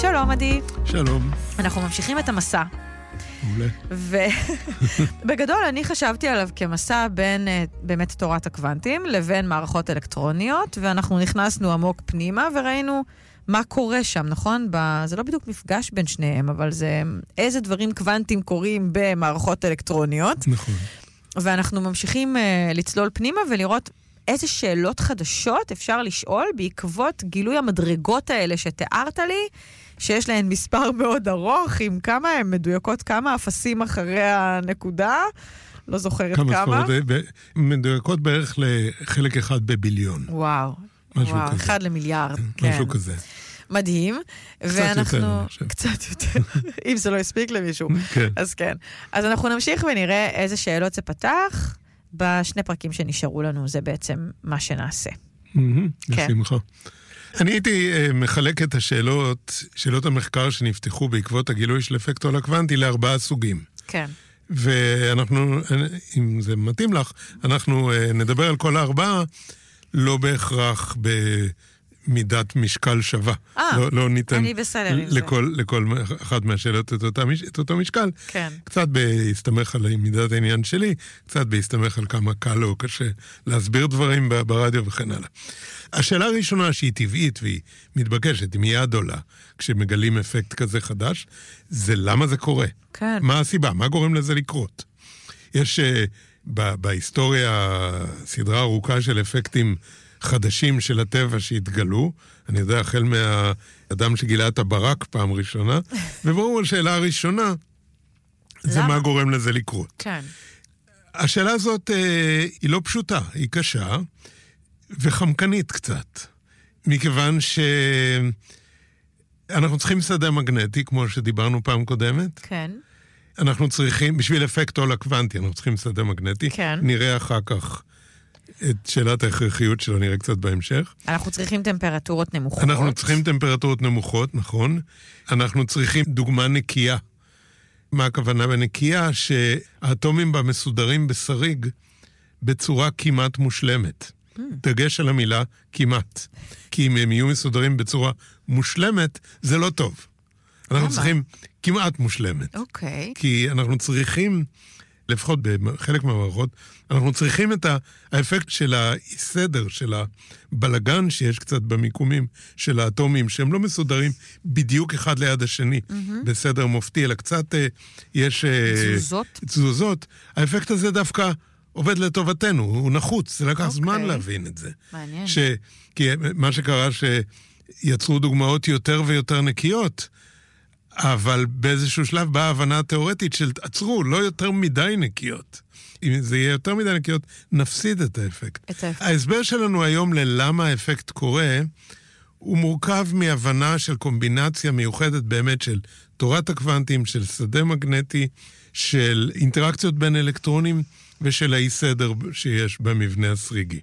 שלום עדי. שלום. אנחנו ממשיכים את המסע. מעולה. ובגדול אני חשבתי עליו כמסע בין באמת תורת הקוונטים לבין מערכות אלקטרוניות, ואנחנו נכנסנו עמוק פנימה וראינו מה קורה שם, נכון? זה לא בדיוק מפגש בין שניהם, אבל זה איזה דברים קוונטים קורים במערכות אלקטרוניות. נכון. ואנחנו ממשיכים לצלול פנימה ולראות איזה שאלות חדשות אפשר לשאול בעקבות גילוי המדרגות האלה שתיארת לי, שיש להן מספר מאוד ארוך, עם כמה הן מדויקות, כמה אפסים אחרי הנקודה, לא זוכרת כמה. מדויקות בערך לחלק אחד בביליון. וואו, וואו, 1 למיליארד. משהו כזה. מדהים. ואנחנו... קצת יותר. אם זה לא הספיק למישהו. כן. אז כן. אז אנחנו נמשיך ונראה איזה שאלות זה פתח. בשני פרקים שנשארו לנו, זה בעצם מה שנעשה. בשמחה. אני הייתי מחלק את שאלות המחקר שנפתחו בעקבות הגילוי של אפקט עול הקוונטי ל4 סוגים. כן. ואנחנו, אם זה מתאים לך, אנחנו נדבר על כל 4, לא בהכרח במידת משקל שווה. לא ניתן לכל אחת מהשאלות את אותו משקל. כן. קצת בהסתמך על מידת העניין שלי, קצת בהסתמך על כמה קל או קשה להסביר דברים ברדיו וכן הלאה. השאלה הראשונה שהיא טבעית והיא מתבקשת, היא מיד עולה, כשמגלים אפקט כזה חדש, זה למה זה קורה. כן. מה הסיבה? מה גורם לזה לקרות? יש בהיסטוריה סדרה ארוכה של אפקטים חדשים של הטבע שהתגלו, אני יודע, החל מהאדם שגילה את הברק פעם ראשונה, וברור השאלה הראשונה, זה מה גורם לזה לקרות. כן. השאלה הזאת היא לא פשוטה, היא קשה, וחמקנית קצת, מכיוון שאנחנו צריכים שדה מגנטי, כמו שדיברנו פעם קודמת. כן. אנחנו צריכים, בשביל אפקט עול הקוונטי, אנחנו צריכים שדה מגנטי. כן. נראה אחר כך את שאלת ההכרחיות שלו, נראה קצת בהמשך. אנחנו צריכים טמפרטורות נמוכות. אנחנו צריכים טמפרטורות נמוכות, נכון. אנחנו צריכים דוגמה נקייה. מה הכוונה בנקייה? שהאטומים בה מסודרים בשריג בצורה כמעט מושלמת. דגש על המילה כמעט. כי אם הם יהיו מסודרים בצורה מושלמת, זה לא טוב. אנחנו צריכים כמעט מושלמת. אוקיי. כי אנחנו צריכים, לפחות בחלק מהמערכות, אנחנו צריכים את האפקט של הסדר, של הבלגן שיש קצת במיקומים של האטומים, שהם לא מסודרים בדיוק אחד ליד השני, בסדר מופתי, אלא קצת יש תזוזות. האפקט הזה דווקא עובד לטובתנו, הוא נחוץ, זה לקח זמן להבין את זה. מעניין. כי מה שקרה שיצרו דוגמאות יותר ויותר נקיות, אבל באיזשהו שלב באה הבנה תיאורטית של עצרו, לא יותר מדי נקיות. אם זה יהיה יותר מדי נקיות, נפסיד את האפקט. ההסבר שלנו היום ללמה האפקט קורה, הוא מורכב מהבנה של קומבינציה מיוחדת באמת של תורת הקוונטים, של שדה מגנטי, של אינטראקציות בין אלקטרונים, ושל האי סדר שיש במבנה הסריגי.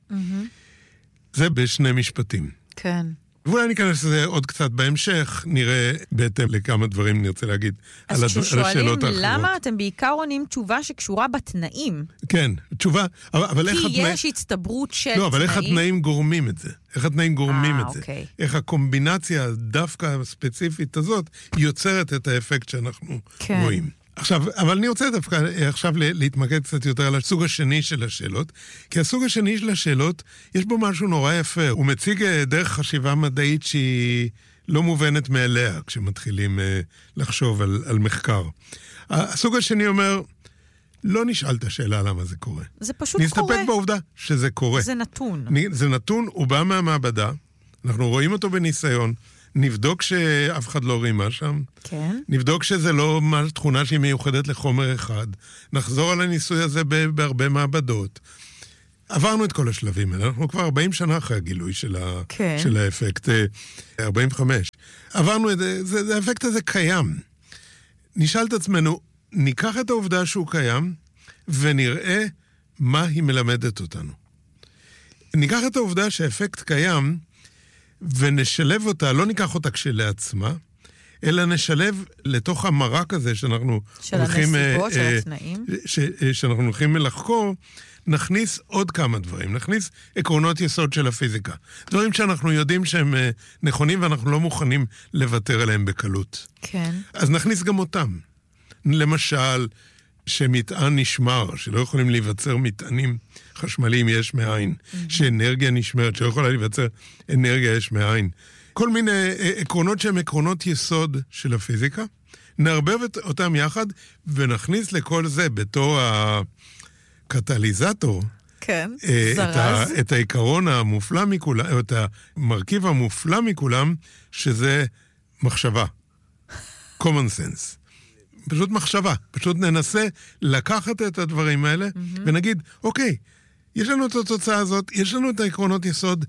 זה בשני משפטים. כן. ואולי ניכנס לזה עוד קצת בהמשך, נראה בהתאם לכמה דברים נרצה להגיד על השאלות האחרות. אז כששואלים למה אתם בעיקר עונים תשובה שקשורה בתנאים. כן, תשובה, אבל איך התנאים... כי יש הצטברות של תנאים. לא, אבל איך התנאים גורמים את זה? איך התנאים גורמים את זה? אוקיי. איך הקומבינציה דווקא הספציפית הזאת יוצרת את האפקט שאנחנו רואים. עכשיו, אבל אני רוצה דווקא עכשיו להתמקד קצת יותר על הסוג השני של השאלות, כי הסוג השני של השאלות, יש בו משהו נורא יפה. הוא מציג דרך חשיבה מדעית שהיא לא מובנת מאליה, כשמתחילים לחשוב על מחקר. הסוג השני אומר, לא נשאל את השאלה למה זה קורה. זה פשוט קורה. נסתפק בעובדה שזה קורה. זה נתון. זה נתון, הוא בא מהמעבדה, אנחנו רואים אותו בניסיון, נבדוק שאף אחד לא רימה שם. כן. נבדוק שזה לא תכונה שהיא מיוחדת לחומר אחד. נחזור על הניסוי הזה בהרבה מעבדות. עברנו את כל השלבים האלה. אנחנו כבר 40 שנה אחרי הגילוי של האפקט. 45. עברנו את זה, האפקט הזה קיים. נשאל את עצמנו, ניקח את העובדה שהוא קיים, ונראה מה היא מלמדת אותנו. ניקח את העובדה שהאפקט קיים, ונשלב אותה, לא ניקח אותה כשלעצמה, אלא נשלב לתוך המרק הזה שאנחנו של הנסיבות, של התנאים. שאנחנו הולכים לחקור, נכניס עוד כמה דברים. נכניס עקרונות יסוד של הפיזיקה. דברים שאנחנו יודעים שהם נכונים ואנחנו לא מוכנים לוותר עליהם בקלות. כן. אז נכניס גם אותם. למשל, שמטען נשמר, שלא יכולים להיווצר מטענים חשמליים יש מאין, שאנרגיה נשמרת, שלא יכולה להיווצר אנרגיה יש מאין. כל מיני עקרונות שהם עקרונות יסוד של הפיזיקה, נערבב אותם יחד ונכניס לכל זה בתור הקטליזטור, כן, זרז. את העיקרון המופלא מכולם, את המרכיב המופלא מכולם, שזה מחשבה. common sense. פשוט מחשבה. פשוט ננסה לקחת את הדברים האלה ונגיד, אוקיי, יש לנו את התוצאה הזאת, יש לנו את העקרונות יסוד,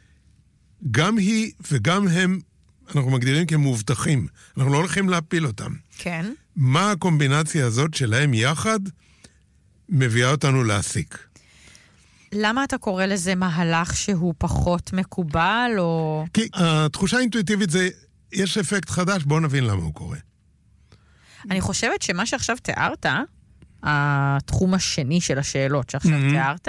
גם היא וגם הם, אנחנו מגדירים כמובטחים. אנחנו לא הולכים להפיל אותם. כן. מה הקומבינציה הזאת שלהם יחד מביאה אותנו להסיק? למה אתה קורא לזה מהלך שהוא פחות מקובל, או... כי התחושה האינטואיטיבית זה, יש אפקט חדש, בואו נבין למה הוא קורה. אני חושבת שמה שעכשיו תיארת, התחום השני של השאלות שעכשיו תיארת,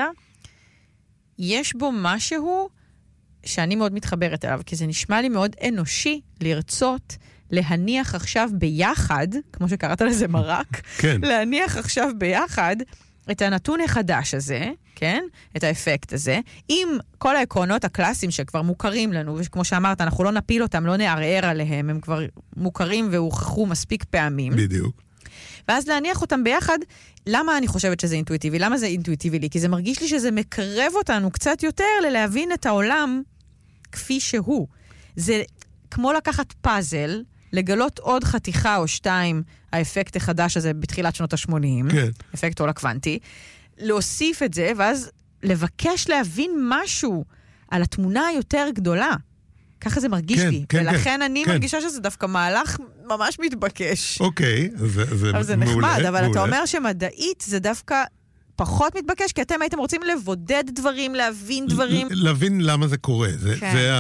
יש בו משהו שאני מאוד מתחברת אליו, כי זה נשמע לי מאוד אנושי לרצות להניח עכשיו ביחד, כמו שקראת לזה מרק, כן. להניח עכשיו ביחד את הנתון החדש הזה, כן? את האפקט הזה, עם כל העקרונות הקלאסיים שכבר מוכרים לנו, וכמו שאמרת, אנחנו לא נפיל אותם, לא נערער עליהם, הם כבר מוכרים והוכחו מספיק פעמים. בדיוק. ואז להניח אותם ביחד, למה אני חושבת שזה אינטואיטיבי? למה זה אינטואיטיבי לי? כי זה מרגיש לי שזה מקרב אותנו קצת יותר ללהבין את העולם כפי שהוא. זה כמו לקחת פאזל, לגלות עוד חתיכה או שתיים, האפקט החדש הזה בתחילת שנות ה-80, כן. אפקט עול הקוונטי, להוסיף את זה, ואז לבקש להבין משהו על התמונה היותר גדולה. ככה זה מרגיש כן, לי. כן, ולכן כן, אני כן. מרגישה שזה דווקא מהלך ממש מתבקש. אוקיי, אבל זה מעולה, נחמד, אבל מעולה. אתה אומר שמדעית זה דווקא פחות מתבקש, כי אתם הייתם רוצים לבודד דברים, להבין דברים. להבין למה זה קורה. כן. זה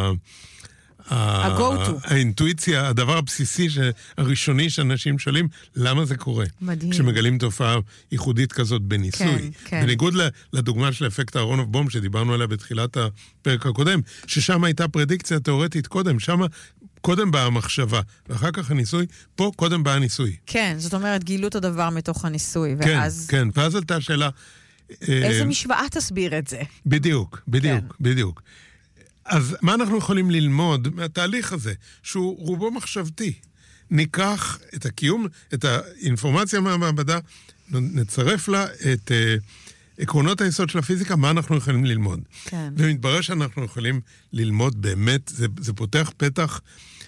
ה-go-to. האינטואיציה, הדבר הבסיסי הראשוני שאנשים שואלים, למה זה קורה? מדהים. כשמגלים תופעה ייחודית כזאת בניסוי. כן, כן. בניגוד לדוגמה של אפקט אהרונוב בום, שדיברנו עליה בתחילת הפרק הקודם, ששם הייתה פרדיקציה תיאורטית קודם, שם קודם באה המחשבה, ואחר כך הניסוי, פה קודם באה הניסוי. כן, זאת אומרת, גילו את הדבר מתוך הניסוי, כן, ואז... כן, ואז עלתה השאלה... איזה משוואה תסביר את זה? בדיוק, בדיוק, כן. בדיוק. אז מה אנחנו יכולים ללמוד מהתהליך הזה, שהוא רובו מחשבתי? ניקח את הקיום, את האינפורמציה מהמעבדה, נצרף לה את עקרונות היסוד של הפיזיקה, מה אנחנו יכולים ללמוד. כן. ומתברר שאנחנו יכולים ללמוד באמת, זה פותח פתח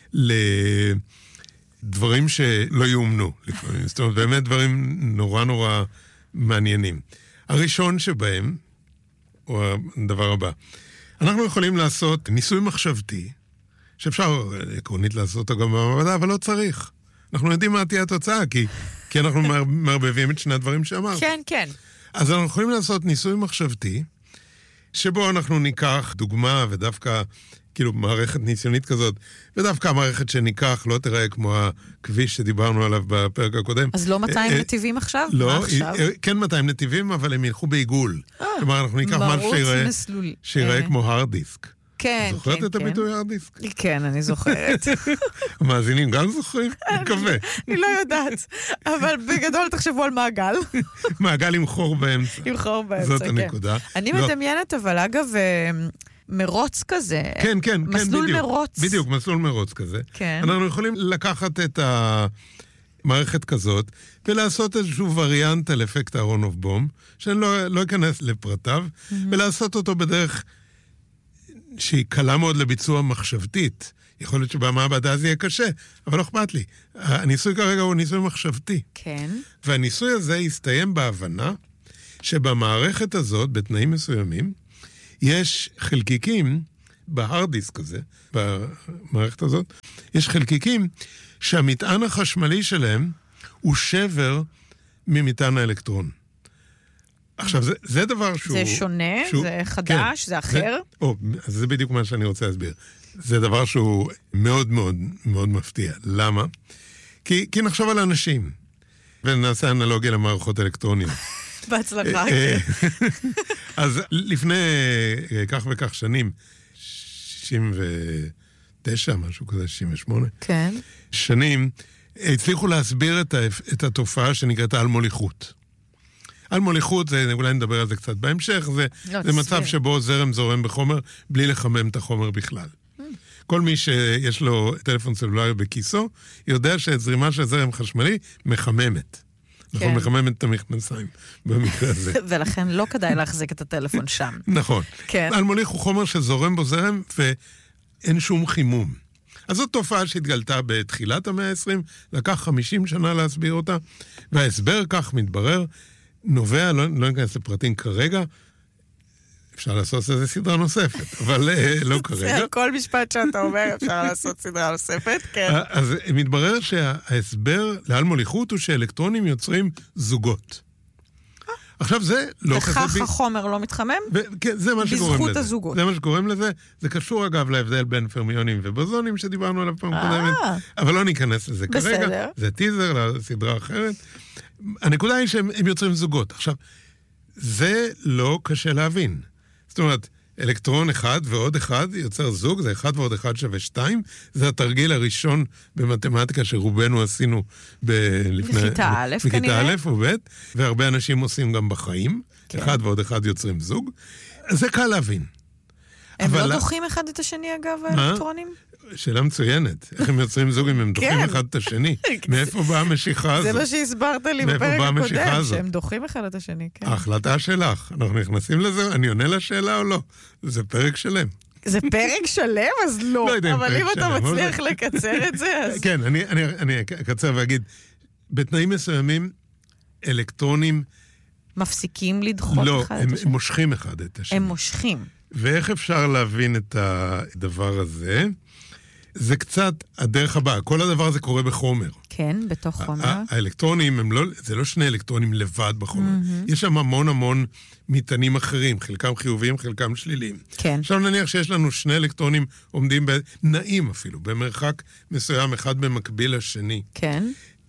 לדברים שלא יאומנו לפעמים. זאת אומרת, באמת דברים נורא נורא מעניינים. הראשון שבהם, או הדבר הבא, אנחנו יכולים לעשות ניסוי מחשבתי, שאפשר עקרונית לעשות אותו גם במעבדה, אבל לא צריך. אנחנו יודעים מה תהיה התוצאה, כי אנחנו מערבבים את שני הדברים שאמרת. כן, כן. אז אנחנו יכולים לעשות ניסוי מחשבתי, שבו אנחנו ניקח דוגמה, ודווקא כאילו מערכת ניסיונית כזאת, ודווקא המערכת שניקח לא תראה כמו הכביש שדיברנו עליו בפרק הקודם. אז לא 200 נתיבים עכשיו? לא, כן 200 נתיבים, אבל הם ילכו בעיגול. כלומר, אנחנו ניקח משהו שיראה כמו הרד דיסק. כן, זוכרת כן, את הביטוי הרד דיסק? כן, אני זוכרת. המאזינים גם זוכרים? מקווה. אני לא יודעת, אבל בגדול תחשבו על מעגל. מעגל עם חור באמצע. עם חור באמצע, זאת כן. הנקודה. אני מדמיינת, אבל אגב, מרוץ כזה. כן, כן, מסלול בדיוק. מרוץ. בדיוק, מסלול מרוץ כזה. כן. אנחנו יכולים לקחת את המערכת כזאת, ולעשות איזשהו וריאנט על אפקט אהרונוב בום, שאני לא אכנס לפרטיו, ולעשות אותו בדרך שהיא קלה מאוד לביצוע מחשבתית. יכול להיות שבמעבדה זה יהיה קשה, אבל לא אכפת לי. הניסוי כרגע הוא ניסוי מחשבתי. כן. והניסוי הזה יסתיים בהבנה שבמערכת הזאת, בתנאים מסוימים, יש חלקיקים, בהרד דיסק הזה, במערכת הזאת, יש חלקיקים שהמטען החשמלי שלהם הוא שבר ממטען האלקטרון. עכשיו, זה דבר שהוא... זה שונה, זה חדש, זה אחר. אז זה בדיוק מה שאני רוצה להסביר. זה דבר שהוא מאוד מאוד מאוד מפתיע. למה? כי נחשוב על אנשים, ונעשה אנלוגיה למערכות אלקטרוניות. בהצלחה. אז לפני כך וכך שנים, 69, משהו כזה, 68, כן. שנים, הצליחו להסביר את התופעה שנקראת על-מוליכות. על-מוליכות, אולי נדבר על זה קצת בהמשך, זה מצב שבו זרם זורם בחומר, בלי לחמם את החומר בכלל. כל מי שיש לו טלפון סלולרי בכיסו, יודע שזרימה של זרם חשמלי מחממת. נכון, מחממת את המכנסיים במקרה הזה. ולכן לא כדאי להחזיק את הטלפון שם. נכון. על-מוליך הוא חומר שזורם בו זרם, ואין שום חימום. אז זאת תופעה שהתגלתה בתחילת המאה ה-20, לקח 50 שנה להסביר אותה, וההסבר כך מתברר, נובע, לא ניכנס לפרטים כרגע, אפשר לעשות איזה סדרה נוספת, אבל לא כרגע. על כל משפט שאתה אומר אפשר לעשות סדרה נוספת, כן. אז מתברר שההסבר לעל-מוליכות הוא שאלקטרונים יוצרים זוגות. עכשיו זה לא כזה... וכך החומר לא מתחמם? כן, זה מה שגורם לזה. בזכות הזוגות. זה מה שגורם לזה. זה קשור אגב להבדל בין פרמיונים ובוזונים שדיברנו עליו פעם קודמת, אבל לא ניכנס לזה כרגע. בסדר. זה טיזר לסדרה אחרת. הנקודה היא שהם יוצרים זוגות. עכשיו, זה לא קשה להבין. זאת אומרת, אלקטרון אחד ועוד אחד יוצר זוג, זה 1 ועוד 1 שווה 2, זה התרגיל הראשון במתמטיקה שרובנו עשינו בכיתה א' כנראה. בכיתה א' וב', והרבה אנשים עושים גם בחיים, 1 ועוד 1 יוצרים זוג, זה קל להבין. הם לא דוחים אחד את השני אגב, האלקטרונים? שאלה מצוינת. איך הם יוצרים זוג אם הם דוחים אחד את השני? מאיפה באה המשיכה הזאת? זה מה שהסברת לי בפרק הקודם, שהם דוחים אחד את השני. ההחלטה שלך. אנחנו נכנסים לזה, אני עונה לשאלה או לא? זה פרק שלם. זה פרק שלם? אז לא. אבל אם אתה מצליח לקצר את זה, אז... כן, אני אקצר ואגיד, בתנאים מסוימים, אלקטרונים... מפסיקים לדחות אחד את השני. לא, הם מושכים אחד את השני. הם מושכים. ואיך אפשר להבין את הדבר הזה? זה קצת הדרך הבאה. כל הדבר הזה קורה בחומר. כן, בתוך חומר. האלקטרונים, זה לא שני אלקטרונים לבד בחומר. יש שם המון מטענים אחרים, חלקם חיוביים, חלקם שליליים. כן. עכשיו נניח שיש לנו 2 אלקטרונים עומדים נעים אפילו, במרחק מסוים אחד במקביל לשני. כן.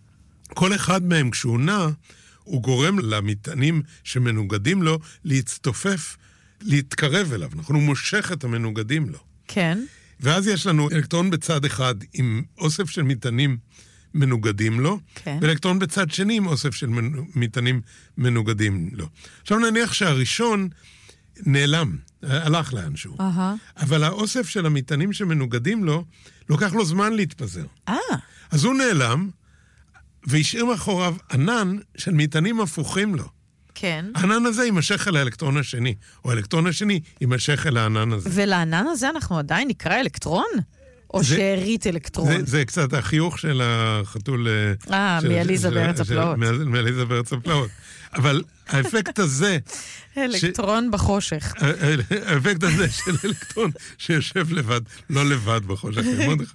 כל אחד מהם כשהוא נע, הוא גורם למטענים שמנוגדים לו להצטופף, להתקרב אליו. הוא מושך את המנוגדים לו. כן. ואז יש לנו אלקטרון בצד אחד עם אוסף של מטענים מנוגדים לו, כן. ואלקטרון בצד שני עם אוסף של מטענים מנוגדים לו. עכשיו נניח שהראשון נעלם, הלך לאנשהו. אבל האוסף של המטענים שמנוגדים לו, לוקח לו זמן להתפזר. אז הוא נעלם, והשאיר מאחוריו ענן של מטענים הפוכים לו. כן. הענן הזה יימשך אל האלקטרון השני, או האלקטרון השני יימשך אל הענן הזה. ולענן הזה אנחנו עדיין נקרא אלקטרון? או שארית אלקטרון? זה קצת החיוך של החתול... מאליזה בארץ הפלאות. מאליזה בארץ הפלאות. אבל האפקט הזה... אלקטרון בחושך. האפקט הזה של אלקטרון שיושב לבד, לא לבד בחושך, מאוד אחד.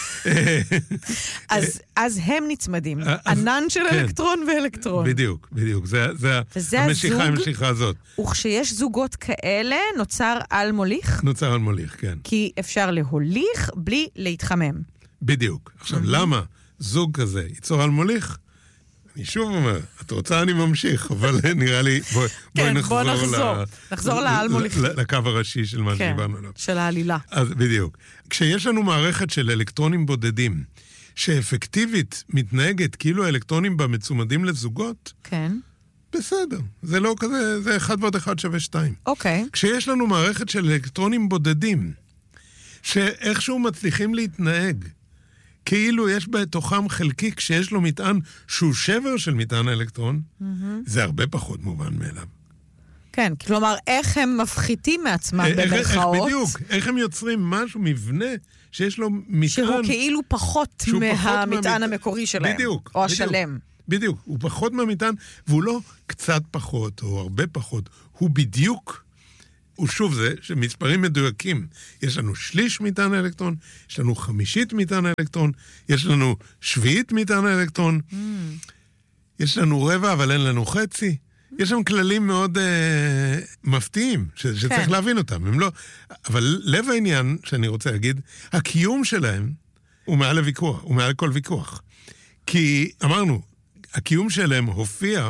אז הם נצמדים. ענן של אלקטרון ואלקטרון. בדיוק. זה המשיכה הזאת. וכשיש זוגות כאלה, נוצר על מוליך? נוצר על מוליך, כן. כי אפשר להוליך בלי להתחמם. בדיוק. עכשיו, למה זוג כזה ייצור על מוליך? אני שוב אומר, את רוצה אני ממשיך, אבל נראה לי, בואי נחזור לעל מוליך. לקו הראשי של מה שדיברנו עליו. של העלילה. אז בדיוק. כשיש לנו מערכת של אלקטרונים בודדים, שאפקטיבית מתנהגת כאילו האלקטרונים בה מצומדים לזוגות, כן. בסדר. זה לא כזה, זה 1 ועוד 1 שווה 2. אוקיי. כשיש לנו מערכת של אלקטרונים בודדים, שאיכשהו מצליחים להתנהג, כאילו יש בתוכם חלקיק שיש לו מטען שהוא שבר של מטען האלקטרון, זה הרבה פחות מובן מאליו. כן, כלומר, איך הם מפחיתים מעצמם במרכאות? בדיוק, איך הם יוצרים משהו, מבנה, שיש לו מטען... שהוא כאילו פחות מהמטען המקורי שלהם. בדיוק. או השלם. בדיוק, הוא פחות מהמטען, והוא לא קצת פחות, או הרבה פחות, הוא בדיוק... ושוב זה שמספרים מדויקים. יש לנו 1/3 מטען האלקטרון, יש לנו 1/5 מטען האלקטרון, יש לנו 1/7 מטען האלקטרון, יש לנו 1/4 אבל אין לנו חצי, יש שם כללים מאוד מפתיעים, שצריך להבין אותם. הם לא... אבל לב העניין שאני רוצה להגיד, הקיום שלהם הוא מעל לוויכוח, הוא מעל כל ויכוח. כי אמרנו, הקיום שלהם הופיע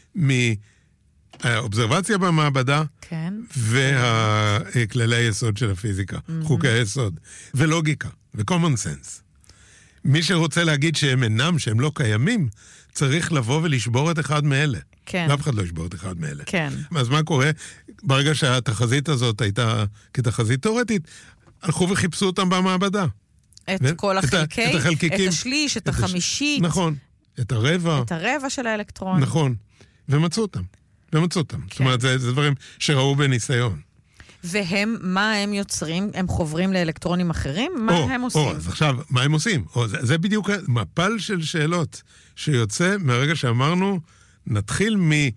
מהאובזרבציה במעבדה, כן. וכללי היסוד של הפיזיקה, חוקי היסוד, ולוגיקה, ו-common sense. מי שרוצה להגיד שהם אינם, שהם לא קיימים, צריך לבוא ולשבור את אחד מאלה. כן. ואף אחד לא ישבור את אחד מאלה. כן. אז מה קורה? ברגע שהתחזית הזאת הייתה כתחזית תיאורטית, הלכו וחיפשו אותם במעבדה. את כל החלקי, את השליש, את החמישית. נכון. את הרבע. את הרבע של האלקטרון. נכון. ומצאו אותם. כן. זאת אומרת, זה דברים שראו בניסיון. והם, מה הם יוצרים? הם חוברים לאלקטרונים אחרים? מה הם עושים? אז עכשיו, מה הם עושים? זה בדיוק מפל של שאלות שיוצא מהרגע שאמרנו, נתחיל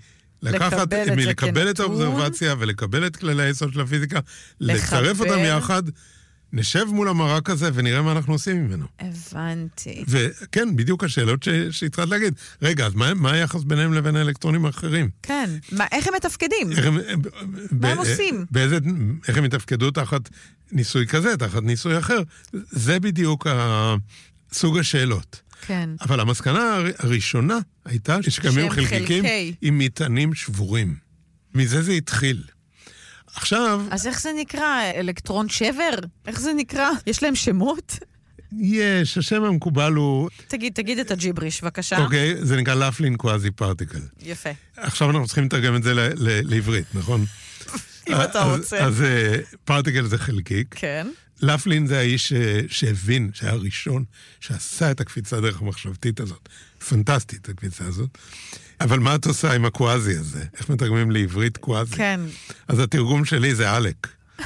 לקבל את האובזרבציה ולקבל את כללי היסוד של הפיזיקה, לצרף אותם יחד, נשב מול המרק הזה ונראה מה אנחנו עושים ממנו. הבנתי. וכן, בדיוק השאלות שהתחלת להגיד. רגע, אז מה היחס ביניהם לבין האלקטרונים האחרים? כן. איך הם מתפקדים? מה הם עושים? איך הם מתפקדו תחת ניסוי כזה, תחת ניסוי אחר? זה בדיוק סוג השאלות. כן. אבל המסקנה הראשונה הייתה שקיימים חלקיקים עם מטענים שבורים. מזה זה התחיל. עכשיו... אז איך זה נקרא? אלקטרון שבר? איך זה נקרא? יש להם שמות? יש, השם המקובל הוא... תגיד את הג'יבריש, בבקשה. אוקיי, זה נקרא לפלין קוואזי פרטיקל. יפה. עכשיו אנחנו צריכים לתרגם את זה לעברית, נכון? אם אתה רוצה. אז פרטיקל זה חלקיק. כן. לפלין זה האיש שהבין, שהיה הראשון, שעשה את הקפיצה דרך המחשבתית הזאת. פנטסטית, הקפיצה הזאת. אבל מה את עושה עם הקוואזי הזה? איך מתרגמים לעברית קוואזי? כן. אז התרגום שלי זה אלק.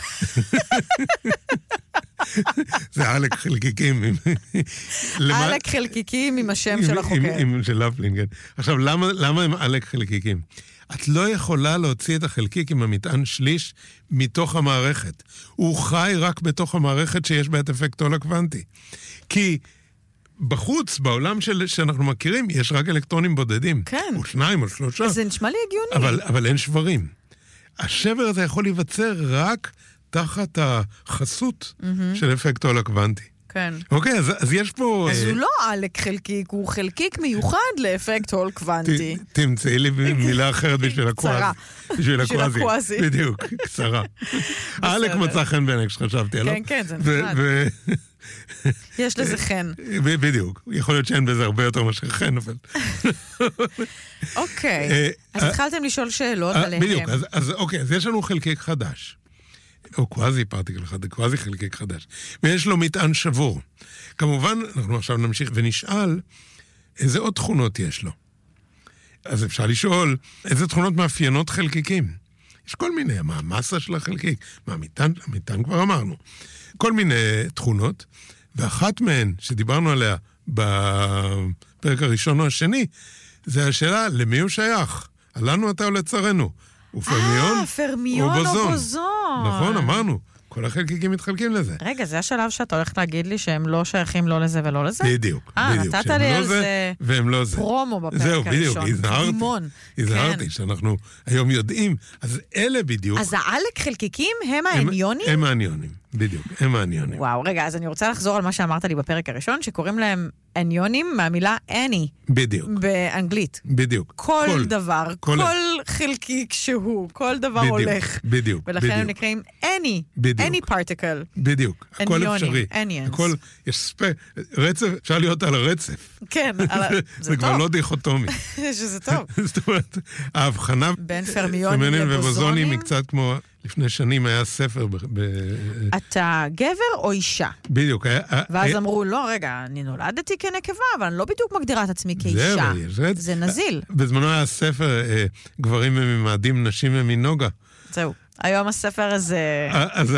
זה אלק חלקיקים. אלק חלקיקים עם השם של החוקר. של לפלין, כן. עכשיו, למה הם אלק חלקיקים? את לא יכולה להוציא את החלקיק עם המטען שליש מתוך המערכת. הוא חי רק בתוך המערכת שיש בה את אפקט הול הקוונטי. כי בחוץ, בעולם שאנחנו מכירים, יש רק אלקטרונים בודדים. כן. או 2 או 3. זה נשמע לי הגיוני. אבל אין שברים. השבר הזה יכול להיווצר רק תחת החסות של אפקט הול הקוונטי. כן. אוקיי, אז יש פה... אז הוא לא אלק חלקיק, הוא חלקיק מיוחד לאפקט הול קוונטי. תמצאי לי מילה אחרת בשביל הקוואזי. קצרה. בשביל הקוואזי. בדיוק, קצרה. אלק מצא חן בעיניי כשחשבתי עליו. כן, כן, זה נחמד. יש לזה חן. בדיוק. יכול להיות שאין בזה הרבה יותר מאשר חן, אבל... אוקיי. אז התחלתם לשאול שאלות עליהם. בדיוק, אז אוקיי, אז יש לנו חלקיק חדש. או קוואזי פרטיקל חדש, קוואזי חלקיק חדש. ויש לו מטען שבור. כמובן, אנחנו עכשיו נמשיך ונשאל איזה עוד תכונות יש לו. אז אפשר לשאול איזה תכונות מאפיינות חלקיקים. יש כל מיני, מה המסה של החלקיק, מה המטען כבר אמרנו. כל מיני תכונות, ואחת מהן שדיברנו עליה בפרק הראשון או השני, זה השאלה למי הוא שייך. עלינו אתה או לצרינו. הוא פרמיון? פרמיון או בוזון. נכון, אמרנו. כל החלקיקים מתחלקים לזה. רגע, זה השלב שאתה הולך להגיד לי שהם לא שייכים לא לזה ולא לזה? בדיוק. נתת לי על זה פרומו בפרק הראשון. זהו, בדיוק, הזהרתי שאנחנו היום יודעים. אז אלה בדיוק. אז העלק חלקיקים הם האניונים? הם האניונים, בדיוק, הם האניונים. וואו, רגע, אז אני רוצה לחזור על מה שאמרת לי בפרק הראשון, שקוראים להם אניונים מהמילה any. בדיוק. באנגלית. בדיוק. כל דבר, כל חלקיק שהוא, כל דבר הולך. בדיוק. ולכן הם נקראים any particle. בדיוק. הכל אפשרי. הכל, יש רצף, אפשר להיות על הרצף. כן, זה כבר לא דיכוטומי. שזה טוב. זאת אומרת, ההבחנה בין פרמיונים לבוזונים היא קצת כמו... לפני שנים היה ספר אתה גבר או אישה? בדיוק. ואז אמרו, לא, רגע, אני נולדתי כנקבה, אבל אני לא בדיוק מגדירה את עצמי כאישה. זה נזיל. בזמנו היה ספר, גברים ממאדים, נשים ממינוגה. זהו. היום הספר הזה...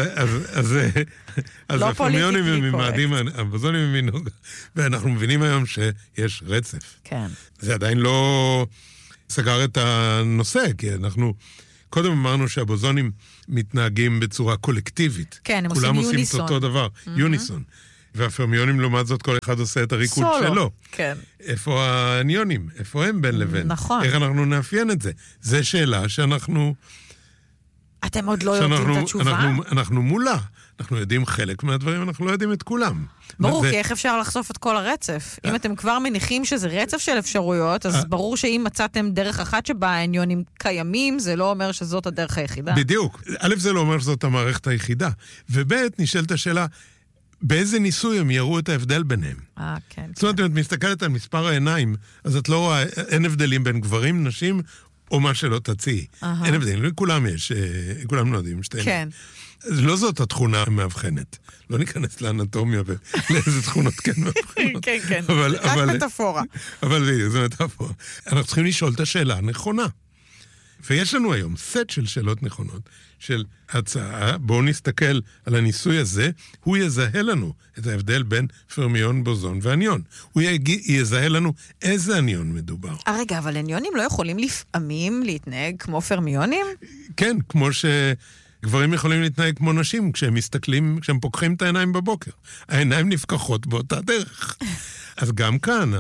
אז הפרמיונים ממאדים, הבוזונים ממינוגה. ואנחנו מבינים היום שיש רצף. כן. זה עדיין לא סגר את הנושא, כי אנחנו... קודם אמרנו שהבוזונים מתנהגים בצורה קולקטיבית. כן, הם עושים יוניסון. כולם עושים את אותו דבר, יוניסון. והפרמיונים לעומת זאת כל אחד עושה את הריקוד שלו. כן. איפה האניונים? איפה הם בין לבין? נכון. איך אנחנו נאפיין את זה? זו שאלה שאנחנו... אתם עוד לא יודעים את התשובה? אנחנו מולה. אנחנו יודעים חלק מהדברים, אנחנו לא יודעים את כולם. ברור, כי איך אפשר לחשוף את כל הרצף? אם אתם כבר מניחים שזה רצף של אפשרויות, אז ברור שאם מצאתם דרך אחת שבה העניונים קיימים, זה לא אומר שזאת הדרך היחידה. בדיוק. א', זה לא אומר שזאת המערכת היחידה. וב', נשאלת השאלה, באיזה ניסוי הם יראו את ההבדל ביניהם? כן. זאת אומרת, אם את מסתכלת על מספר העיניים, אז את לא רואה, אין הבדלים בין גברים, נשים, או מה שלא תציעי. אין הבדלים, לכולם יש, כולם נועדים שתי עיניים. כן. לא זאת התכונה המאבחנת. לא ניכנס לאנטומיה ולאיזה תכונות כן מאבחנות. כן, כן. רק מטאפורה. אבל זו מטאפורה. אנחנו צריכים לשאול את השאלה הנכונה. ויש לנו היום סט של שאלות נכונות, של הצעה, בואו נסתכל על הניסוי הזה, הוא יזהה לנו את ההבדל בין פרמיון, בוזון ואניון. הוא יזהה לנו איזה אניון מדובר. רגע, אבל אניונים לא יכולים לפעמים להתנהג כמו פרמיונים? כן, כמו שגברים יכולים להתנהג כמו נשים, כשהם מסתכלים, כשהם פוקחים את העיניים בבוקר. העיניים נפקחות באותה דרך. אז גם כאן,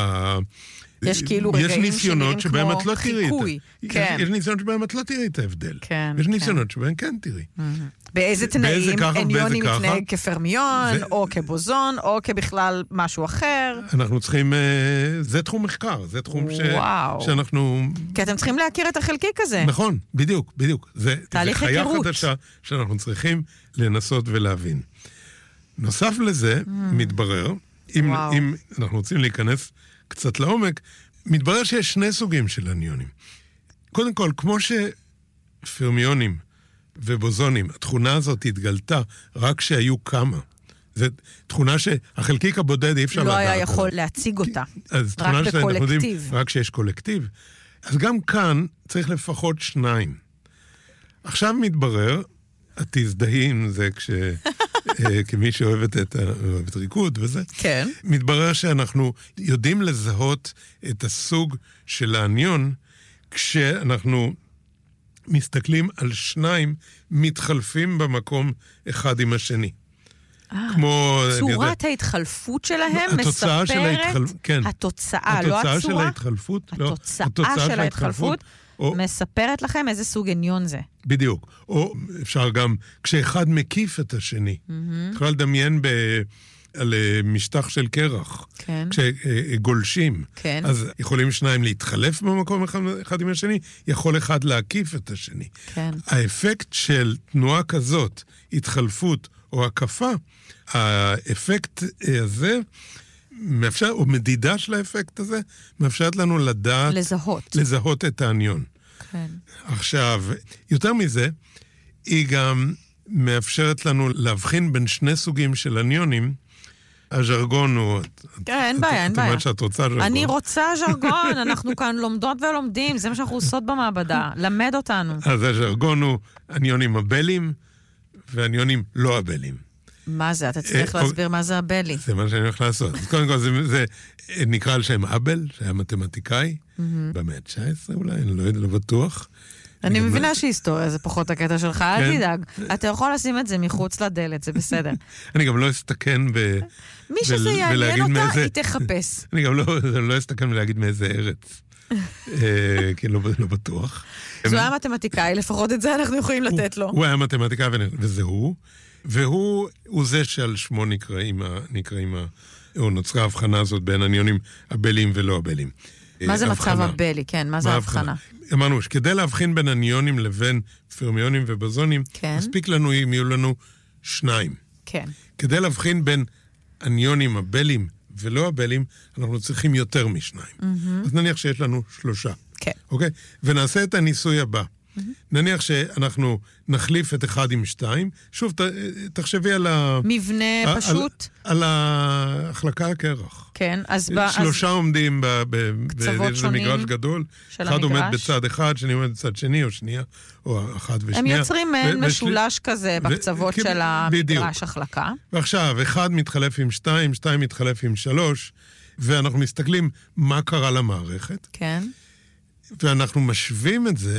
יש כאילו רגעים שנראים כמו חיקוי. יש ניסיונות שבהם את לא תראי את ההבדל. כן, יש ניסיונות שבהם כן תראי. באיזה תנאים אניונים מתנהג כפרמיון, או כבוזון, או כבכלל משהו אחר. אנחנו צריכים, זה תחום מחקר, זה תחום שאנחנו... כי אתם צריכים להכיר את החלקיק הזה. נכון, בדיוק. זה חיה חדשה שאנחנו צריכים לנסות ולהבין. נוסף לזה, מתברר, אם אנחנו רוצים להיכנס קצת לעומק, מתברר שיש שני סוגים של אניונים. קודם כל, כמו שפרמיונים ובוזונים, התכונה הזאת התגלתה רק שהיו כמה. זו תכונה שהחלקיק הבודד אי אפשר לדעת. לא היה יכול להציג אותה, רק בקולקטיב. רק שיש קולקטיב. אז גם כאן צריך לפחות שניים. עכשיו מתברר, את תזדהי עם זה כמי שאוהבת את ריקוד וזה. כן. מתברר שאנחנו יודעים לזהות את הסוג של האניון, כשאנחנו מסתכלים על שניים מתחלפים במקום אחד עם השני. כמו... צורת ההתחלפות שלהם מספרת... כן. התוצאה, לא הצורה? של ההתחלפות, לא. התוצאה של ההתחלפות מספרת לכם איזה סוג עניון זה. בדיוק. או אפשר גם, כשאחד מקיף את השני. יכולה לדמיין על משטח של קרח. כן. כשגולשים. כן. אז יכולים שניים להתחלף במקום אחד עם השני, יכול אחד להקיף את השני. כן. האפקט של תנועה כזאת, התחלפות או הקפה, האפקט הזה מאפשר, או מדידה של האפקט הזה, מאפשרת לנו לדעת... לזהות את האניון. כן. עכשיו, יותר מזה, היא גם מאפשרת לנו להבחין בין שני סוגים של אניונים. הז'רגון הוא... כן, אין בעיה, אין בעיה. זאת אומרת שאת רוצה ז'רגון. אני רוצה ז'רגון, אנחנו כאן לומדות ולומדים, זה מה שאנחנו עושות במעבדה, למד אותנו. אז הז'רגון הוא אניונים הבלים, ואניונים לא הבלים. מה זה? אתה צריך להסביר מה זה הבלי. זה מה שאני הולך לעשות. אז קודם כל זה נקרא על שם אבל, שהיה מתמטיקאי, במאה ה-19 אולי, אני לא יודע, לא בטוח. אני מבינה שהיסטוריה זה פחות הקטע שלך, אל תדאג. אתה יכול לשים את זה מחוץ לדלת, זה בסדר. אני גם לא אסתכן מי שזה יעניין אותה, היא תחפש. אני גם לא אסתכן ולהגיד מאיזה ארץ. כי לא בטוח. זו היה מתמטיקאי, לפחות את זה אנחנו יכולים לתת לו. הוא היה מתמטיקאי וזה הוא. והוא זה שעל שמו או נוצרה ההבחנה הזאת בין אניונים הבלים ולא הבלים. מה זה מצב הבלי? כן, מה זה ההבחנה? אמרנו שכדי להבחין בין אניונים לבין פרמיונים ובוזונים, מספיק לנו אם יהיו לנו שניים. כן. כדי להבחין בין אניונים הבלים ולא הבלים, אנחנו צריכים יותר משניים. אז נניח שיש לנו 3. כן. אוקיי? ונעשה את הניסוי הבא. נניח שאנחנו נחליף את 1 עם 2, שוב, תחשבי על מבנה פשוט? על ההחלקה הקרח. כן, אז... 3 עומדים קצוות שונים מגרש גדול, של המגרש. אחד עומד בצד אחד, שני עומד בצד שני או שנייה, או אחת ושנייה. הם יוצרים מעין משולש כזה בקצוות של המגרש החלקה. ועכשיו, 1 מתחלף עם 2, 2 מתחלף עם 3, ואנחנו מסתכלים מה קרה למערכת. כן. ואנחנו משווים את זה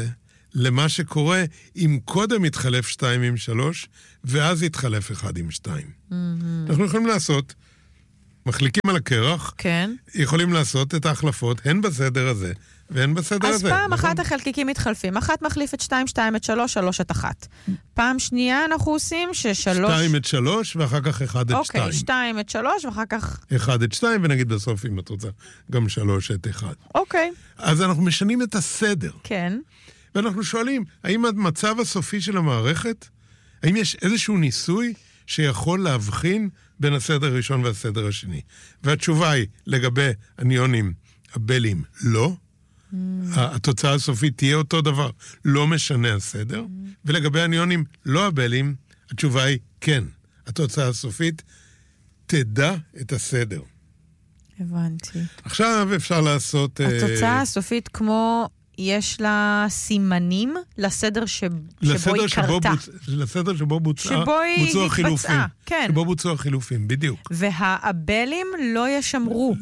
למה שקורה אם קודם יתחלף 2 עם 3, ואז יתחלף 1 עם 2. אנחנו יכולים לעשות, מחליקים על הקרח, כן. יכולים לעשות את ההחלפות, הן בסדר הזה, והן בסדר אז הזה. אז פעם אחת החלקיקים מתחלפים. אחת מחליף את 2, 2 את 3, 3 את 1. פעם שנייה אנחנו עושים ש3... 2 את 3, ואחר כך 1 את 2. אוקיי, 2 את 3, ואחר כך... 1 את 2, ונגיד בסוף, אם את רוצה, גם 3 את 1. אוקיי. אז אנחנו משנים את הסדר. כן. ואנחנו שואלים, האם המצב הסופי של המערכת, האם יש איזשהו ניסוי שיכול להבחין בין הסדר הראשון והסדר השני? והתשובה היא, לגבי אניונים הבלים, לא. התוצאה הסופית תהיה אותו דבר, לא משנה הסדר. ולגבי אניונים לא הבלים, התשובה היא כן. התוצאה הסופית תדע את הסדר. הבנתי. עכשיו אפשר לעשות... התוצאה הסופית כמו... יש לה סימנים לסדר שבו היא קרתה. לסדר שבו בוצעו החילופים. כן. שבו בוצעו החילופים, בדיוק. והבלים לא ישמרו.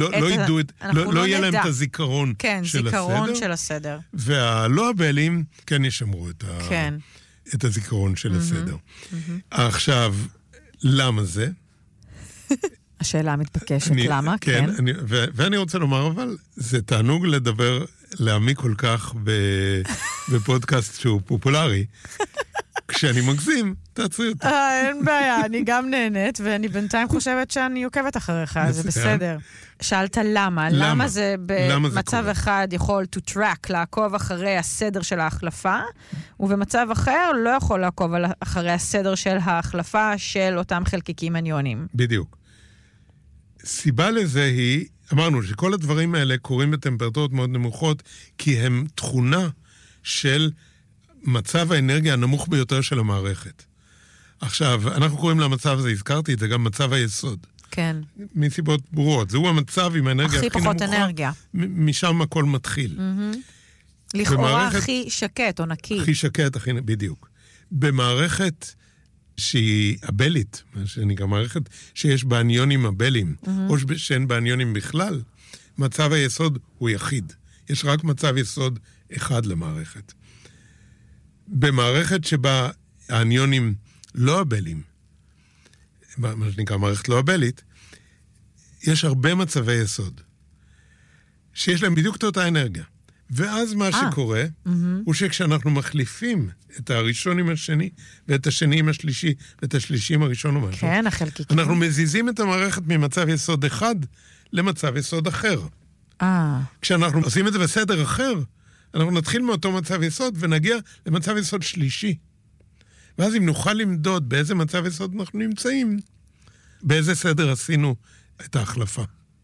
לא יהיה להם את הזיכרון של הסדר. כן, זיכרון של הסדר. והלא הבלים כן ישמרו את הזיכרון של הסדר. עכשיו, למה זה? השאלה המתבקשת, למה? כן, ואני רוצה לומר, אבל זה תענוג לדבר, להעמיק כל כך בפודקאסט שהוא פופולרי. כשאני מגזים, תעצרי אותי. אין בעיה, אני גם נהנית, ואני בינתיים חושבת שאני עוקבת אחריך, זה בסדר. שאלת למה? למה זה במצב אחד יכול to track, לעקוב אחרי הסדר של ההחלפה, ובמצב אחר לא יכול לעקוב אחרי הסדר של ההחלפה של אותם חלקיקים אניונים. בדיוק. סיבה לזה היא, אמרנו שכל הדברים האלה קורים בטמפרטורות מאוד נמוכות, כי הם תכונה של מצב האנרגיה הנמוך ביותר של המערכת. עכשיו, אנחנו קוראים למצב הזה, הזכרתי את זה, גם מצב היסוד. כן. מסיבות ברורות. זהו המצב עם האנרגיה הכי נמוכה. הכי פחות אנרגיה. משם הכל מתחיל. לכאורה הכי שקט או נקי. הכי שקט, בדיוק. במערכת... שהיא הבלית, מה שנקרא מערכת, שיש בה אניונים הבלים, או שאין בה אניונים בכלל, מצב היסוד הוא יחיד. יש רק מצב יסוד אחד למערכת. במערכת שבה האניונים לא הבלים, מה שנקרא מערכת לא הבלית, יש הרבה מצבי יסוד, שיש להם בדיוק את אותה אנרגיה. ואז מה שקורה, הוא שכשאנחנו מחליפים את הראשון עם השני, ואת השני עם השלישי, ואת השלישי עם הראשון או משהו, כן, החלקיקים. אנחנו מזיזים את המערכת ממצב יסוד אחד למצב יסוד אחר. כשאנחנו עושים את זה בסדר אחר, אנחנו נתחיל מאותו מצב יסוד, ונגיע למצב יסוד שלישי. ואז אם נוכל למדוד באיזה מצב יסוד אנחנו נמצאים, באיזה סדר עשינו את ההחלפה.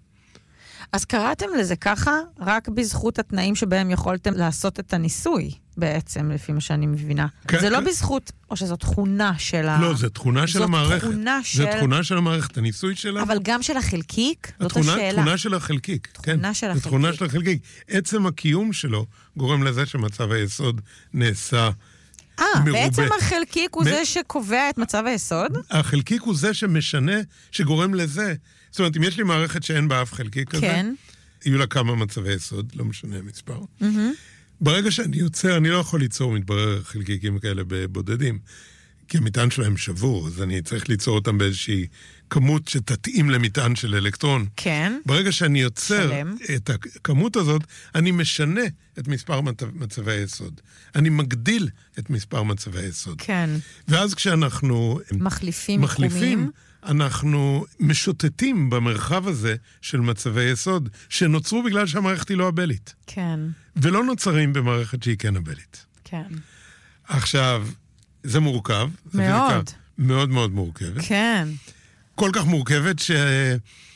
אז קראתם לזה ככה, רק בזכות התנאים שבהם יכולתם לעשות את הניסוי, בעצם, לפי מה שאני מבינה. כן, זה לא בזכות, או שזו תכונה של לא, זו תכונה של המערכת. זו תכונה של המערכת, הניסוי שלה. אבל גם של החלקיק? זאת השאלה. תכונה של החלקיק, כן. תכונה של החלקיק. עצם הקיום שלו גורם לזה שמצב היסוד נעשה מרובה. בעצם החלקיק הוא זה שקובע את מצב היסוד? החלקיק הוא זה שמשנה, שגורם לזה. זאת אומרת, אם יש לי מערכת שאין בה אף חלקיק כזה, כן. יהיו לה כמה מצבי יסוד, לא משנה המספר. ברגע שאני יוצר, אני לא יכול ליצור מתברר חלקיקים כאלה בבודדים, כי המטען שלהם שבור, אז אני צריך ליצור אותם באיזושהי כמות שתתאים למטען של אלקטרון. כן. ברגע שאני יוצר את הכמות הזאת, אני משנה את מספר מצבי היסוד. אני מגדיל את מספר מצבי היסוד. כן. ואז כשאנחנו מחליפים, אנחנו משוטטים במרחב הזה של מצבי יסוד, שנוצרו בגלל שהמערכת היא לא הבלית. כן. ולא נוצרים במערכת שהיא כן הבלית. כן. עכשיו, זה מורכב. מאוד. מאוד מאוד מורכבת. כן. כל כך מורכבת שהיא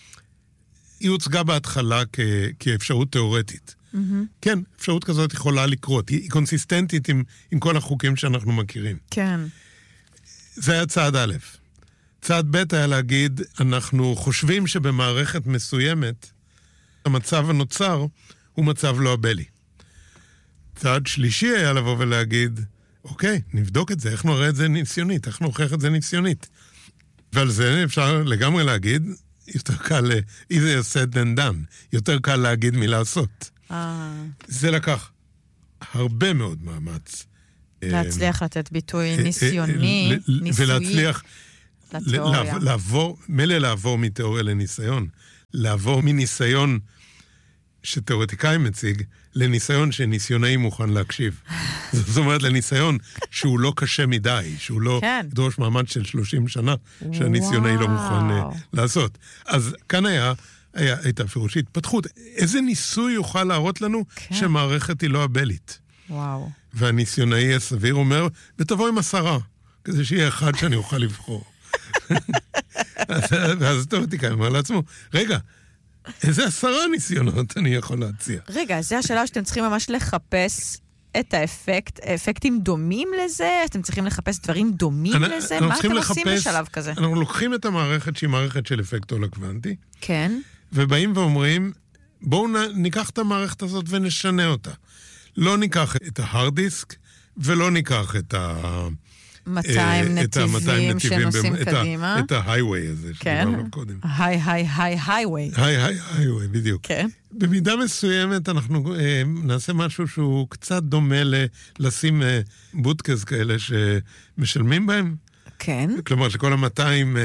הוצגה בהתחלה כאפשרות תיאורטית. כן, אפשרות כזאת יכולה לקרות. היא קונסיסטנטית עם כל החוקים שאנחנו מכירים. כן. זה היה צעד א'. צעד ב' היה להגיד, אנחנו חושבים שבמערכת מסוימת, המצב הנוצר הוא מצב לא הבלי. צעד שלישי היה לבוא ולהגיד, אוקיי, נבדוק את זה, איך נראה את זה ניסיונית, איך נוכח את זה ניסיונית. ועל זה אפשר לגמרי להגיד, יותר קל, easier said than done, יותר קל להגיד מלעשות. זה לקח הרבה מאוד מאמץ. להצליח לתת ביטוי ניסיוני, ניסויי. ולהצליח לעבור מתיאוריה לניסיון. לעבור מניסיון שתיאורטיקאי מציג, לניסיון שניסיונאי מוכן להקשיב. זאת אומרת, לניסיון שהוא לא קשה מדי, שהוא לא דרוש מעמד של 30 שנה, שהניסיונאי לא מוכן לעשות. אז כאן הייתה פירוש התפתחות. איזה ניסוי יוכל להראות לנו שמערכת היא לא אבלית? וואו. והניסיונאי הסביר אומר, ותבוא עם 10, כדי שיהיה אחד שאני אוכל לבחור. ואז תיאורטיקאי אומר לעצמו, רגע, איזה 10 ניסיונות אני יכול להציע? רגע, זו השאלה שאתם צריכים ממש לחפש את האפקטים דומים לזה? אתם צריכים לחפש דברים דומים לזה? מה אתם עושים בשלב כזה? אנחנו לוקחים את המערכת שהיא מערכת של אפקט הולקוונטי, כן. ובאים ואומרים, בואו ניקח את המערכת הזאת ונשנה אותה. לא ניקח את ההארד דיסק, ולא ניקח את 200 נתיבים שנוסעים קדימה. את ההייווי הזה שדיברנו קודם. הייווי. הייווי, בדיוק. כן. במידה מסוימת אנחנו נעשה משהו שהוא קצת דומה לשים בוטקס כאלה שמשלמים בהם. כן. כלומר שכל 200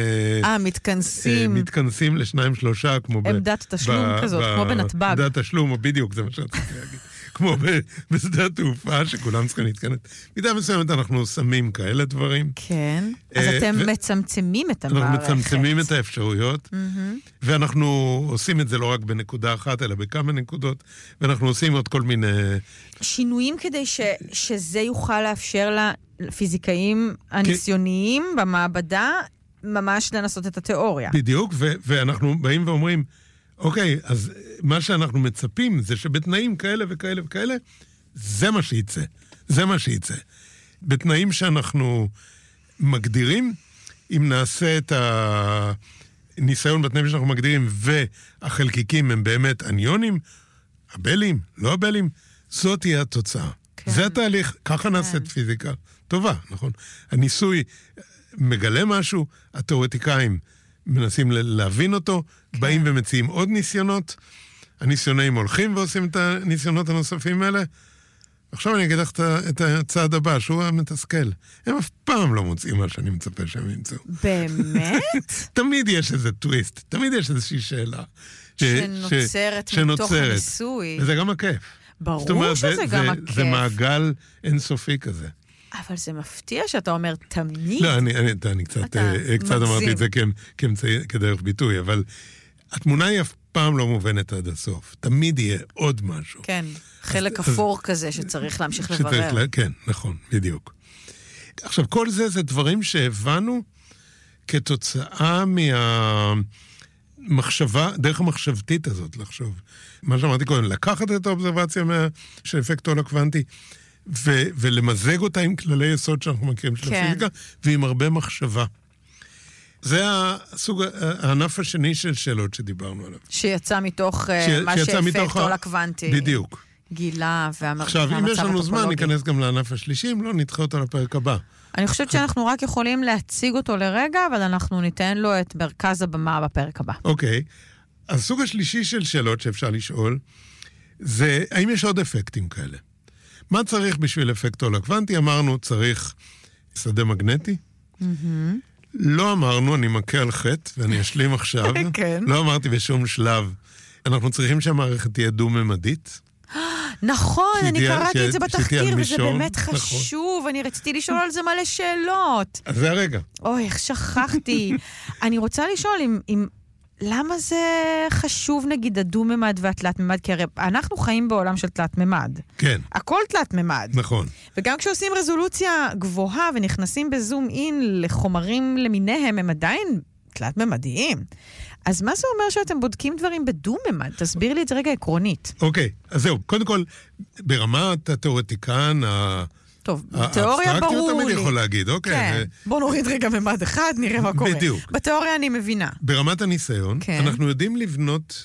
מתכנסים ל2-3 כמו עמדת תשלום כזאת, כמו בנתב"ג. עמדת תשלום, בדיוק, זה מה שרציתי להגיד. כמו בשדה התעופה, שכולם צריכים להתכנס. במידה מסוימת אנחנו שמים כאלה דברים. כן. אז אתם מצמצמים את המערכת. אנחנו מצמצמים את האפשרויות, ואנחנו עושים את זה לא רק בנקודה אחת, אלא בכמה נקודות, ואנחנו עושים עוד כל מיני שינויים כדי שזה יוכל לאפשר לפיזיקאים הניסיוניים במעבדה, ממש לנסות את התיאוריה. בדיוק, ואנחנו באים ואומרים, אוקיי, אז מה שאנחנו מצפים זה שבתנאים כאלה וכאלה וכאלה, זה מה שייצא. זה מה שייצא. בתנאים שאנחנו מגדירים, אם נעשה את הניסיון בתנאים שאנחנו מגדירים, והחלקיקים הם באמת אניונים, אבלים, לא אבלים, זאת תהיה התוצאה. כן. זה התהליך, ככה נעשית פיזיקה טובה, נכון? הניסוי מגלה משהו, התיאורטיקאים מנסים להבין אותו, באים ומציעים עוד ניסיונות, הניסיונאים הולכים ועושים את הניסיונות הנוספים האלה. עכשיו אני אגיד לך את הצעד הבא, שהוא המתסכל. הם אף פעם לא מוצאים מה שאני מצפה שהם ימצאו. באמת? תמיד יש איזה טוויסט, תמיד יש איזושהי שאלה. שנוצרת מתוך הניסוי. וזה גם הכיף. ברור שזה גם הכיף. זה מעגל אינסופי כזה. אבל זה מפתיע שאתה אומר תמיד. לא, אני קצת אמרתי את זה כדרך ביטוי, אבל התמונה היא אף פעם לא מובנת עד הסוף. תמיד יהיה עוד משהו. כן, חלק אפור כזה שצריך להמשיך לברר. כן, נכון, בדיוק. עכשיו, כל זה דברים שהבנו כתוצאה מהמחשבה, דרך המחשבתית הזאת לחשוב. מה שאמרתי קודם, לקחת את האובזרבציה של אפקט הולקוונטי, ולמזג אותה עם כללי יסוד שאנחנו מכירים של הפיזיקה, ועם הרבה מחשבה. זה הענף השני של שאלות שדיברנו עליו. שיצא מתוך מה שאפקט הולקוונטי. בדיוק. גילה והמצב עכשיו, אם יש לנו זמן, ניכנס גם לענף השלישי, אם לא, נדחה אותו לפרק הבא. אני חושבת שאנחנו רק יכולים להציג אותו לרגע, אבל אנחנו ניתן לו את מרכז הבמה בפרק הבא. אוקיי. הסוג השלישי של שאלות שאפשר לשאול, זה האם יש עוד אפקטים כאלה? מה צריך בשביל אפקט הולקוונטי? אמרנו, צריך שדה מגנטי. לא אמרנו, אני מכה על חטא, ואני אשלים עכשיו. לא אמרתי בשום שלב. אנחנו צריכים שהמערכת תהיה דו-ממדית. נכון, אני קראתי את זה בתחקיר, וזה באמת חשוב. אני רציתי לשאול על זה מלא שאלות. אז זה הרגע. אוי, איך שכחתי. אני רוצה לשאול אם למה זה חשוב, נגיד, הדו-ממד והתלת-ממד? כי הרי אנחנו חיים בעולם של תלת-ממד. כן. הכל תלת-ממד. נכון. וגם כשעושים רזולוציה גבוהה ונכנסים בזום אין לחומרים למיניהם, הם עדיין תלת-ממדיים. אז מה זה אומר שאתם בודקים דברים בדו-ממד? תסביר לי את זה רגע עקרונית. אוקיי, אז זהו. קודם כל, ברמת התיאורטיקן, טוב, בתיאוריה ברור לי. תמיד יכול להגיד, אוקיי. כן, בוא נוריד רגע ממד אחד, נראה מה קורה. בדיוק. בתיאוריה אני מבינה. ברמת הניסיון, אנחנו יודעים לבנות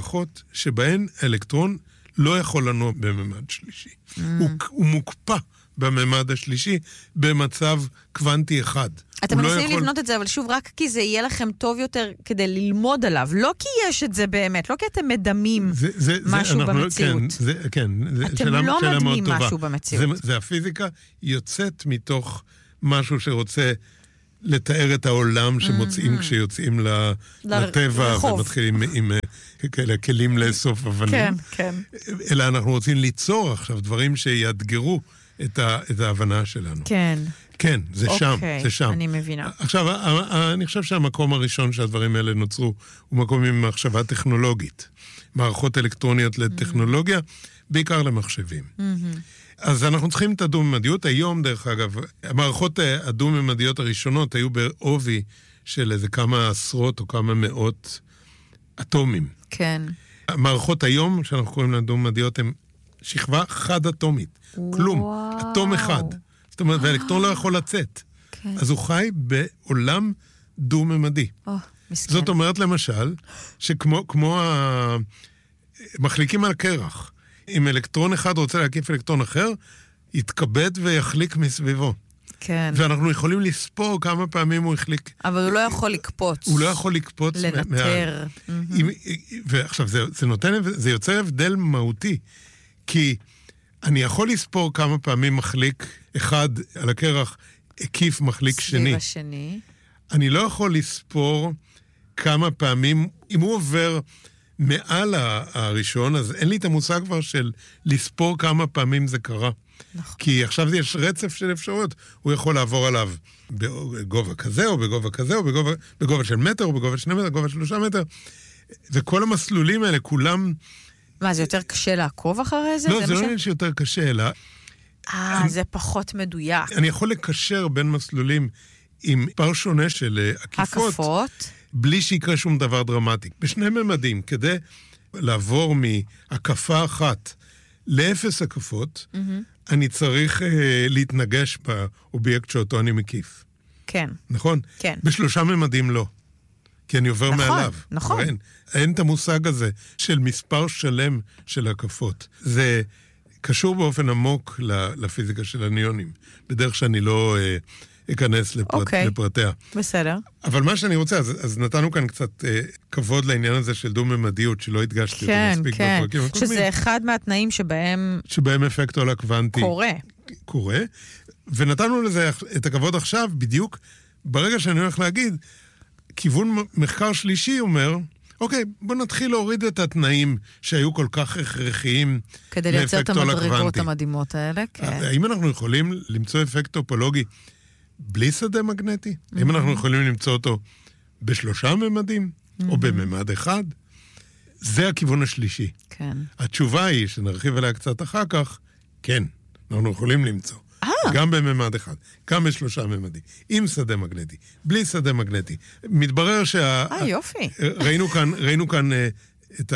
מערכות שבהן האלקטרון לא יכול לנוע בממד שלישי. הוא מוקפא בממד השלישי במצב קוונטי אחד. אתם מנסים לבנות את זה, אבל שוב, רק כי זה יהיה לכם טוב יותר כדי ללמוד עליו. לא כי יש את זה באמת, לא כי אתם מדמים משהו במציאות. כן, אתם לא מדמים משהו במציאות. זה הפיזיקה יוצאת מתוך משהו שרוצה לתאר את העולם שמוצאים כשיוצאים לטבע ומתחילים עם כלים לאסוף אבנים. כן, כן. אלא אנחנו רוצים ליצור עכשיו דברים שיאתגרו את ההבנה שלנו. כן. כן, זה שם, זה שם. אני מבינה. עכשיו, אני חושב שהמקום הראשון שהדברים האלה נוצרו הוא מקום עם מחשבה טכנולוגית. מערכות אלקטרוניות לטכנולוגיה, בעיקר למחשבים. אז אנחנו צריכים את הדו-ממדיות. היום, דרך אגב, המערכות הדו-ממדיות הראשונות היו בעובי של איזה כמה עשרות או כמה מאות אטומים. כן. המערכות היום, שאנחנו קוראים להן דו-ממדיות, הן שכבה חד-אטומית. כלום. אטום אחד. זאת אומרת, והאלקטרון לא יכול לצאת. כן. אז הוא חי בעולם דו-ממדי. מסכן. זאת אומרת, למשל, שכמו מחליקים על קרח. אם אלקטרון אחד רוצה להקיף אלקטרון אחר, יתכבד ויחליק מסביבו. כן. ואנחנו יכולים לספור כמה פעמים הוא החליק. אבל הוא לא יכול לקפוץ. הוא לא יכול לקפוץ. לנטר. ועכשיו, זה יוצר הבדל מהותי. כי אני יכול לספור כמה פעמים מחליק אחד על הקרח, הקיף מחליק שני. סביב השני. אני לא יכול לספור כמה פעמים, אם הוא עובר מעל הראשון, אז אין לי את המושג כבר של לספור כמה פעמים זה קרה. נכון. כי עכשיו יש רצף של אפשרויות. הוא יכול לעבור עליו בגובה כזה, או בגובה כזה, או בגובה של מטר, או בגובה 2 מטר, בגובה 3 מטר. וכל המסלולים האלה, כולם... מה, זה יותר קשה לעקוב אחרי זה? לא, זה לא שיותר קשה, אלא... זה פחות מדויק. אני יכול לקשר בין מסלולים עם פער שונה של עקיפות. בלי שיקרה שום דבר דרמטי. בשני ממדים, כדי לעבור מהקפה אחת לאפס הקפות, אני צריך להתנגש באובייקט שאותו אני מקיף. כן. נכון? כן. בשלושה ממדים לא. כי אני עובר מעליו. נכון. אין את המושג הזה של מספר שלם של הקפות. זה קשור באופן עמוק לפיזיקה של הניונים. בדרך שאני לא אכנס לפרטיה. בסדר. אבל מה שאני רוצה, אז נתנו כאן קצת כבוד לעניין הזה של דו-ממדיות, שלא הדגשתי אותו מספיק בפרקים הקודמים. שזה אחד מהתנאים שבהם אפקט הולה קוונטי קורה. ונתנו לזה את הכבוד עכשיו, בדיוק ברגע שאני הולך להגיד, כיוון מחקר שלישי אומר, אוקיי, בוא נתחיל להוריד את התנאים שהיו כל כך הכרחיים כדי לייצר את המדרגות המדהימות האלה, כן. האם אנחנו יכולים למצוא אפקט טופולוגי בלי שדה מגנטי? האם אנחנו יכולים למצוא אותו בשלושה ממדים? או בממד אחד? זה הכיוון השלישי. כן. התשובה היא, שנרחיב עליה קצת אחר כך, כן, אנחנו יכולים למצוא. גם בממד אחד, גם בשלושה ממדים, עם שדה מגנטי, בלי שדה מגנטי. מתברר יופי. ראינו כאן את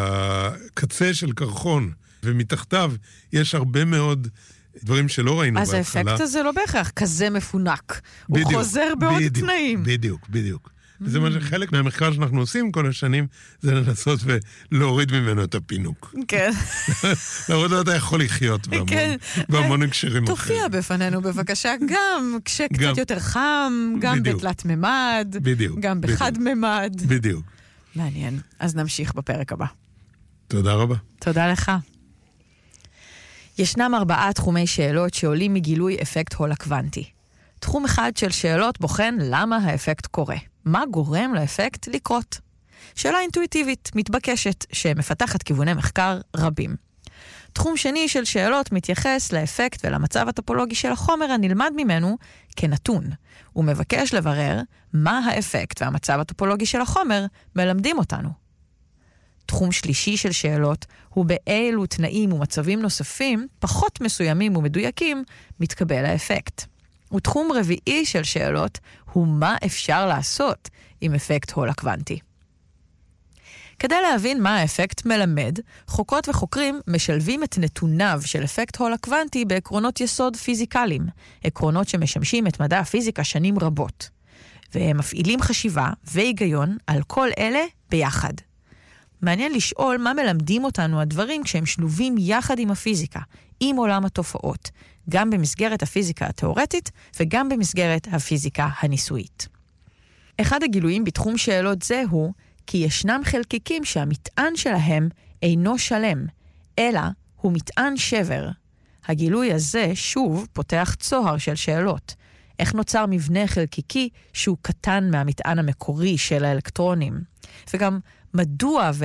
הקצה של קרחון, ומתחתיו יש הרבה מאוד דברים שלא ראינו בהתחלה. אז האפקט הזה לא בהכרח כזה מפונק. הוא חוזר בעוד תנאים. בדיוק. וזה מה שחלק מהמחקר שאנחנו עושים כל השנים, זה לנסות ולהוריד ממנו את הפינוק. כן. להוריד לו אתה יכול לחיות בהמון הקשרים אחרים. תופיע בפנינו בבקשה, גם כשקצת יותר חם, גם בתלת ממד, גם בחד ממד. בדיוק. מעניין. אז נמשיך בפרק הבא. תודה רבה. תודה לך. ישנם 4 תחומי שאלות שעולים מגילוי אפקט הולה קוונטי. תחום אחד של שאלות בוחן למה האפקט קורה. מה גורם לאפקט לקרות? שאלה אינטואיטיבית, מתבקשת, שמפתחת כיווני מחקר רבים. תחום שני של שאלות מתייחס לאפקט ולמצב הטופולוגי של החומר הנלמד ממנו כנתון. הוא מבקש לברר מה האפקט והמצב הטופולוגי של החומר מלמדים אותנו. תחום שלישי של שאלות הוא באילו תנאים ומצבים נוספים, פחות מסוימים ומדויקים, מתקבל האפקט. ותחום רביעי של שאלות הוא מה אפשר לעשות עם אפקט הולה קוונטי. כדי להבין מה האפקט מלמד, חוקרות וחוקרים משלבים את נתוניו של אפקט הולה קוונטי בעקרונות יסוד פיזיקליים, עקרונות שמשמשים את מדע הפיזיקה שנים רבות. והם מפעילים חשיבה והיגיון על כל אלה ביחד. מעניין לשאול מה מלמדים אותנו הדברים כשהם שלובים יחד עם הפיזיקה, עם עולם התופעות, גם במסגרת הפיזיקה התיאורטית וגם במסגרת הפיזיקה הניסויית. אחד הגילויים בתחום שאלות זה הוא כי ישנם חלקיקים שהמטען שלהם אינו שלם, אלא הוא מטען שבר. הגילוי הזה שוב פותח צוהר של שאלות. איך נוצר מבנה חלקיקי שהוא קטן מהמטען המקורי של האלקטרונים? וגם מדוע